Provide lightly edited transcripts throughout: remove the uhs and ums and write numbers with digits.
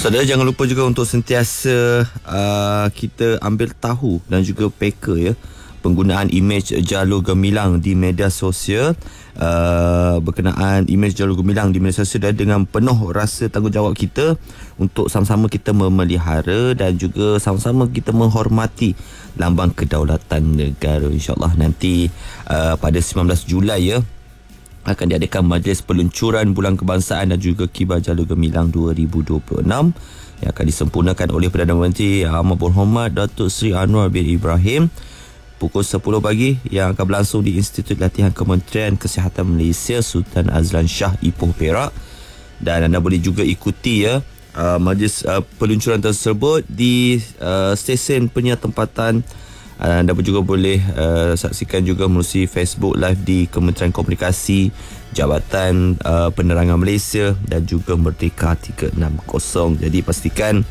Saudara, jangan lupa juga untuk sentiasa kita ambil tahu dan juga peka ya penggunaan imej jalur gemilang di media sosial. Berkenaan imej jalur gemilang di media sosial, dan dengan penuh rasa tanggungjawab kita untuk sama-sama kita memelihara dan juga sama-sama kita menghormati lambang kedaulatan negara. InsyaAllah nanti pada 19 Julai ya akan diadakan majlis peluncuran Bulan Kebangsaan dan juga Kibar Jalur Gemilang 2026 yang akan disempurnakan oleh Perdana Menteri Amat Berhormat Datuk Seri Anwar bin Ibrahim pukul 10 pagi yang akan berlangsung di Institut Latihan Kementerian Kesihatan Malaysia Sultan Azlan Shah Ipoh Perak. Dan anda boleh juga ikuti ya majlis peluncuran tersebut di stesen penyiar tempatan. Anda juga boleh saksikan juga melalui Facebook Live di Kementerian Komunikasi, Jabatan Penerangan Malaysia dan juga Merdeka 360. Jadi pastikan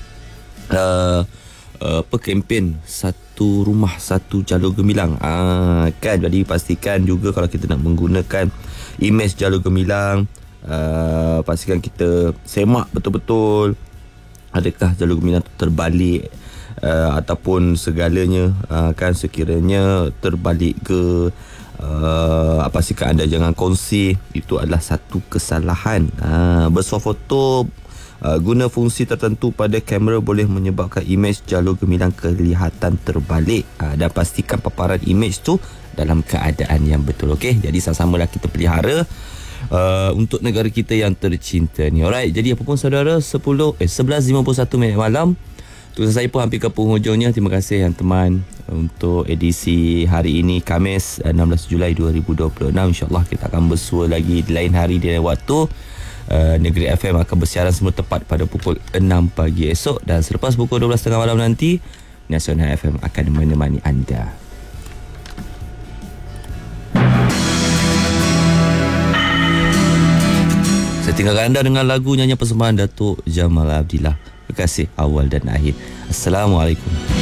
kempen satu rumah satu jalur gemilang kan. Jadi pastikan juga kalau kita nak menggunakan imej jalur gemilang, pastikan kita semak betul-betul adakah jalur gemilang terbalik ataupun segalanya kan sekiranya terbalik ke pastikan anda jangan kongsi. Itu adalah satu kesalahan. Bersuah foto guna fungsi tertentu pada kamera boleh menyebabkan imej jalur gemilang kelihatan terbalik, dan pastikan paparan imej tu dalam keadaan yang betul. Okey, jadi sama-samalah kita pelihara untuk negara kita yang tercinta ni. Alright, jadi apa pun saudara, 11.51 minit malam, tugas saya pun hampir ke penghujungnya. Terima kasih yang teman untuk edisi hari ini, Khamis 16 Julai 2026. InsyaAllah kita akan bersua lagi di lain hari, di lain waktu. Negeri FM akan bersiaran semula tepat pada pukul 6 pagi esok, dan selepas pukul 12.30 malam nanti Nasional FM akan menemani anda. Saya tinggalkan anda dengan lagu nyanyian persembahan Datuk Jamal Abdillah. Terima kasih awal dan akhir. Assalamualaikum.